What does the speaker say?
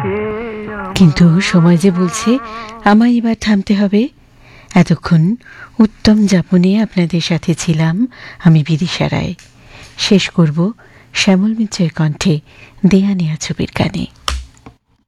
কিন্তু সময় যে বলছে আমায় এবার থামতে হবে। এতক্ষণ উত্তম যাপনে আপনাদের সাথে ছিলাম আমি বিদিশা রায়। শেষ করব শ্যামল মিত্রের কণ্ঠে দেয়া নেয়া ছবির গানে।